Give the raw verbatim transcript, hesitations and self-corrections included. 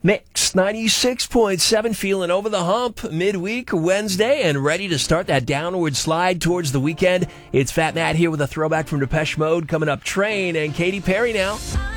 Mix ninety-six point seven, feeling over the hump midweek Wednesday and ready to start that downward slide towards the weekend. It's Fat Matt here with a throwback from Depeche Mode coming up. Train and Katy Perry now.